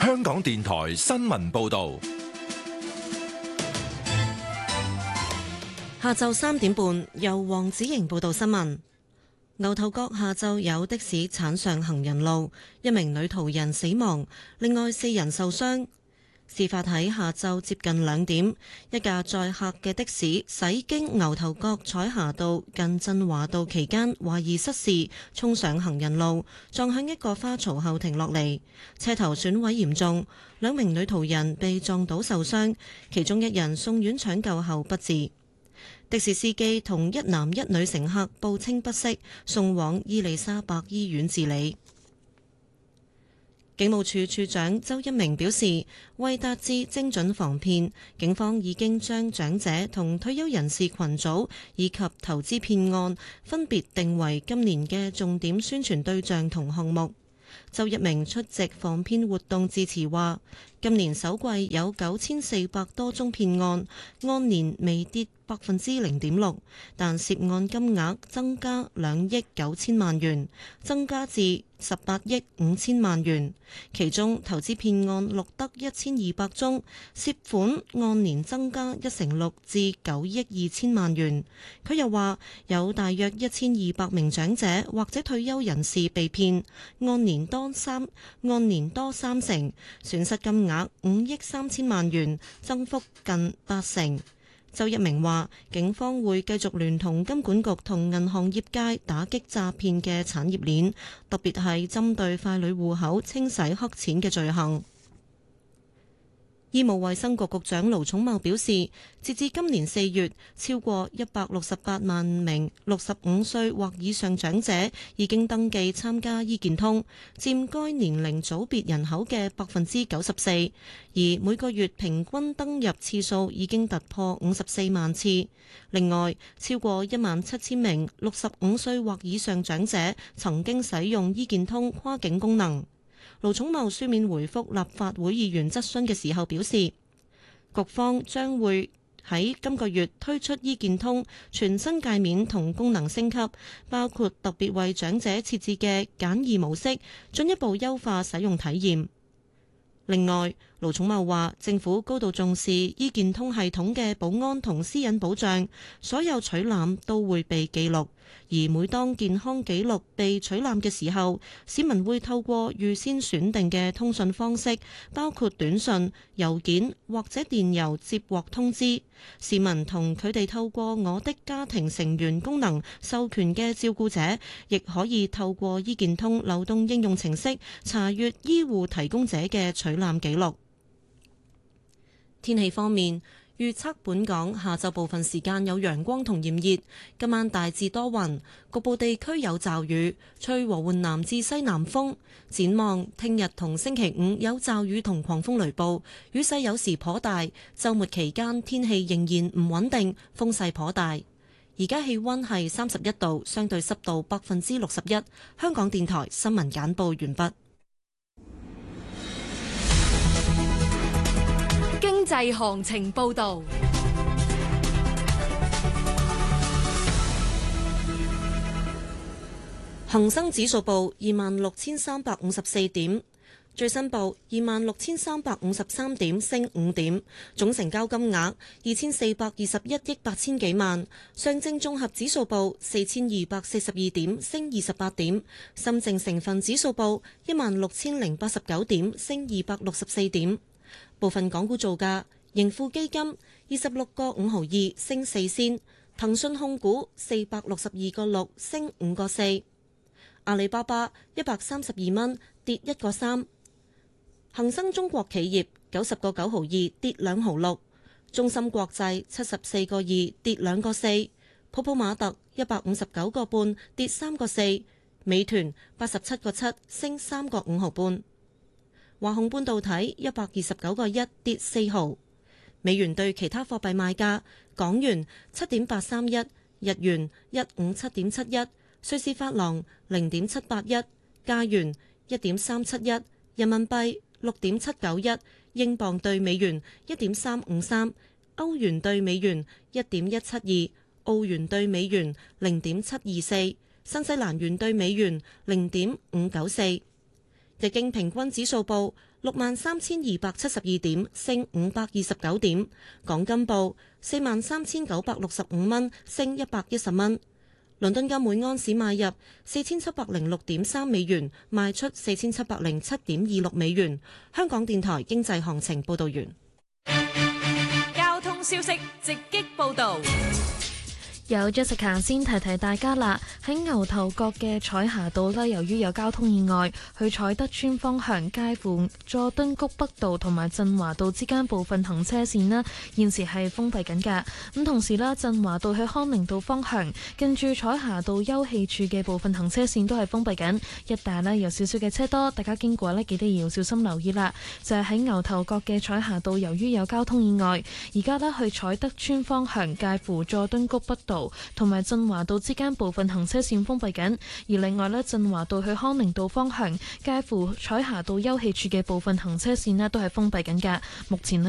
香港電台新聞報道。 下晝3點半，由黃子瑩報道新聞。牛頭角下晝有的士鏟上行人路，一名女途人死亡，另外4人受傷。事發喺下晝接近2點，一架載客嘅的士駛經牛頭角彩霞道近振華道期間，懷疑失事衝上行人路，撞向一個花槽後停落嚟，車頭損毀嚴重，2名女途人被撞倒受傷，其中1人送院搶救後不治。的士司機同1男1女乘客報稱不適，送往伊利沙伯醫院治理。警務處處長周一鳴表示，為達至精準防騙，警方已經將長者同退休人士群組以及投資騙案分別定為今年嘅重點宣傳對象同項目。周一鳴出席防騙活動致辭話，今年首季有9400多宗騙案，按年微跌0.6%，但涉案金額增加2億9千萬元，增加至18億5千萬元。其中投資騙案錄得1200宗，涉款按年增加16%至9億2千萬元。佢又話有大約1200名長者或者退休人士被騙，按年多3成，損失金額5億3千萬元，增幅近80%。周一鳴話，警方會繼續聯同金管局同銀行業界打擊詐騙嘅產業鏈，特別係針對傀儡戶口清洗黑錢嘅罪行。醫務衛生局局長盧寵茂表示，截至今年4月，超過168萬名65歲或以上長者已經登記參加醫健通，佔該年齡組別人口嘅94%，而每個月平均登入次數已經突破54萬次。另外，超過17000名65歲或以上長者曾經使用醫健通跨境功能。盧寵茂書面回覆立法會議員質詢嘅時候表示，局方將會喺今個月推出醫健通全新界面同功能升級，包括特別為長者設置嘅簡易模式，進一步優化使用體驗。另外，盧寵茂話，政府高度重視醫健通系統嘅保安同私隱保障，所有取覽都會被記錄，而每當健康記錄被取覽嘅時候，市民會透過預先選定嘅通訊方式，包括短信、郵件或者電郵接獲通知。市民同佢哋透過我的家庭成員功能授權嘅照顧者，亦可以透過醫健通流動應用程式查閱醫護提供者嘅取覽記錄。天氣方面，預測本港下晝部分時間有陽光同炎熱，今晚大致多雲，局部地區有驟雨，吹和緩南至西南風。展望聽日同星期5有驟雨同狂風雷暴，雨勢有時頗大。週末期間天氣仍然唔穩定，風勢頗大。而家氣溫係31度，相對濕度61%。香港電台新聞簡報完畢。 經濟行情報道， 恒生指數報26,354點，最新報26,353點，升5點，總成交金額2,421億8千幾萬。上證綜合指數報4,242點，升28點。深證成分指數報16,089點，升264點。部分港股造價：盈富基金26個5毫2升4仙，騰訊控股462個6升5個4，阿里巴巴132蚊跌1個3，恒生中國企業90個9毫2跌2毫6，中芯國際74個2跌2個4，普普馬特159個半跌3個4，美團87個7升3個5毫半。華虹半導體129個1跌4毫，美元對其他貨幣賣價：港元7.831，日元157.71，瑞士法郎0.781，加元1.371，人民幣6.791，英鎊對美元1.353，歐元對美元1.172，澳元對美元0.724，新西蘭元對美元0.594。 日經平均指數報63,272點，升529點。港金報43,965蚊，升110蚊。倫敦金每安士買入4706.3美元，賣出4707.26美元。香港電台經濟行情報道完。 交通消息直擊報道。 有 Jessica 先提提大家啦，喺牛頭角嘅彩霞道呢，由於有交通意外，去彩德邨方向介乎佐敦谷北道同埋振華道之間部分行車線呢，現時係封閉緊㗎。咁同時啦，振華道去康寧道方向近住彩霞道休憩處嘅部分行車線都係封閉緊，一帶呢有少少嘅車多，大家經過呢記得要小心留意啦。就係喺牛頭角嘅彩霞道，由於有交通意外，而家呢去彩德邨方向介乎佐敦谷北道同埋振華道之間部分行車線封閉緊，而另外呢，振華道去康寧道方向介乎彩霞道休憩處嘅部分行車線呢都係封閉緊㗎。目前呢